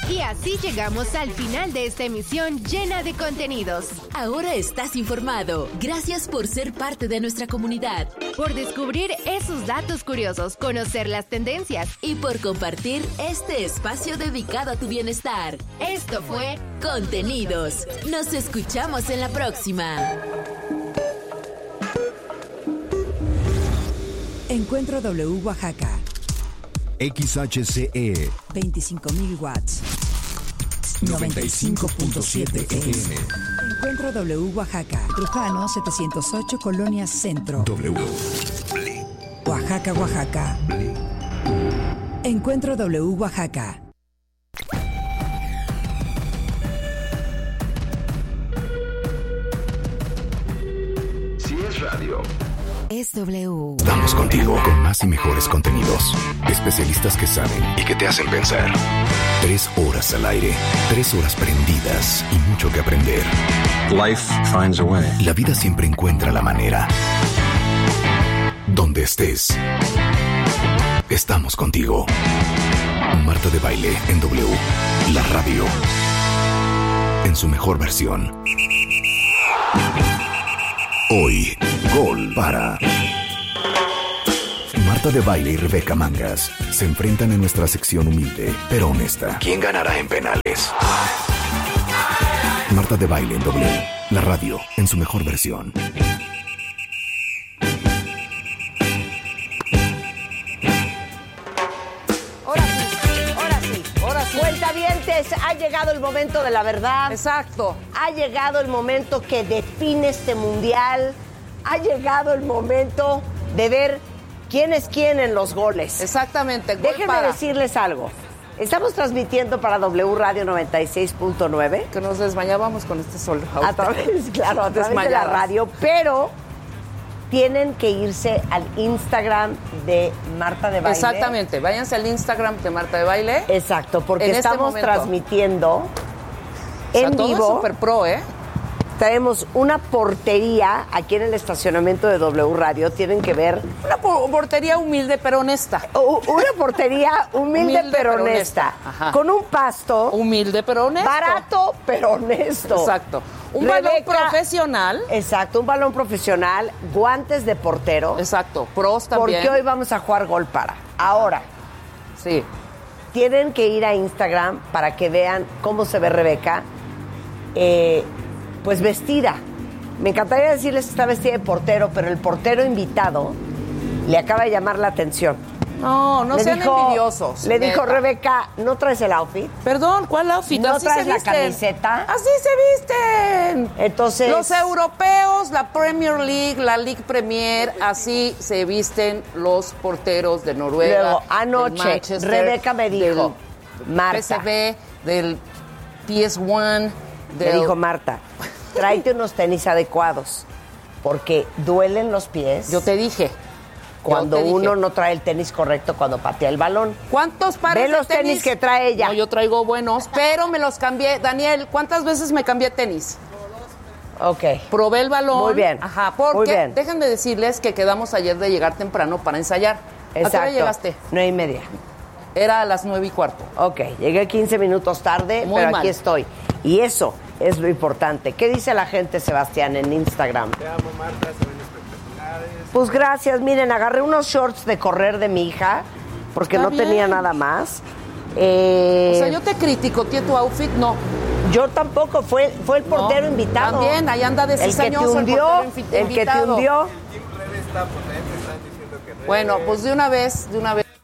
Y así llegamos al final de esta emisión llena de contenidos. Ahora estás informado. Gracias por ser parte de nuestra comunidad. Por descubrir esos datos curiosos, conocer las tendencias. Y por compartir este espacio dedicado a tu bienestar. Esto fue Contenidos. Nos escuchamos en la próxima. Encuentro W Oaxaca. XHCE 25,000 watts. 95.7 FM. Encuentro W Oaxaca. Trujano 708 Colonia Centro. W. Oaxaca, Oaxaca. Encuentro W Oaxaca. Si es radio, es W. Estamos contigo con más y mejores contenidos. Especialistas que saben y que te hacen pensar. 3 horas al aire, 3 horas prendidas y mucho que aprender. life finds a way. La vida siempre encuentra la manera. Donde estés, estamos contigo. Marta de Baile en W, la radio, en su mejor versión. Hoy, gol para Marta de Baile y Rebeca Mangas se enfrentan en nuestra sección humilde, pero honesta. ¿Quién ganará en penales? Marta de Baile en W, la radio, en su mejor versión. Ahora sí. Cuentavientes, ha llegado el momento de la verdad. Exacto. Ha llegado el momento que define este mundial. Ha llegado el momento de ver quién es quién en los goles. Exactamente. Déjenme decirles algo. Estamos transmitiendo para W Radio 96.9. Que nos desmayábamos con este sol. A través de la radio, pero tienen que irse al Instagram de Marta de Baile. Exactamente, váyanse al Instagram de Marta de Baile. Exacto, porque estamos transmitiendo en todo vivo. Es super pro, ¿eh? Traemos una portería aquí en el estacionamiento de W Radio. Tienen que ver. Una portería humilde pero honesta. Una portería humilde pero honesta. Ajá. Con un pasto. Humilde pero honesto. Barato pero honesto. Exacto. Un balón profesional. Exacto, un balón profesional. Guantes de portero. Exacto, pros también. Porque hoy vamos a jugar gol para. Ahora. Sí. Tienen que ir a Instagram para que vean cómo se ve Rebeca. Pues vestida. Me encantaría decirles que está vestida de portero, pero el portero invitado le acaba de llamar la atención. No sean envidiosos. Le dijo, Rebeca, ¿no traes el outfit? Perdón, ¿cuál outfit? ¿No así traes se la visten. camiseta? Así se visten. Entonces, los europeos, la Premier League, la League Premier, así se visten los porteros de Noruega. Luego, anoche, Rebeca me dijo, Marta. PSV, del PS1. Me dijo, Marta, tráete unos tenis adecuados, porque duelen los pies. Yo te dije. Cuando uno no trae el tenis correcto cuando patea el balón. ¿Cuántos pares Ve de los tenis que trae ella. No, yo traigo buenos, pero me los cambié. Daniel, ¿cuántas veces me cambié tenis? Ok. Probé el balón. Muy bien. Ajá, porque muy bien. Déjenme decirles que quedamos ayer de llegar temprano para ensayar. Exacto. ¿A qué hora llegaste? 9:30. Era a las 9:15. Ok, llegué 15 minutos tarde, Muy pero mal. aquí estoy. Y eso es lo importante. ¿Qué dice la gente, Sebastián, en Instagram? Te amo, Marta, se ven espectaculares. Pues gracias, miren, agarré unos shorts de correr de mi hija, porque Está no bien. tenía nada más. O sea, yo te critico, tío, tu outfit, no. Yo tampoco, fue el portero No, invitado. También, ahí anda de El que te cizañoso hundió, el portero el que te invitado. hundió. Rebe está potente, están diciendo que Rebe... Bueno, pues de una vez.